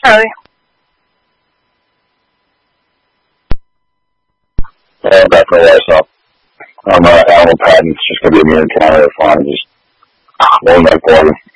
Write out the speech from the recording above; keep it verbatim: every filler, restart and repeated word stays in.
Charlie. Uh, back for myself. I'm uh, Alan Patton. It's just going to be me and Canada farm. Just one night party.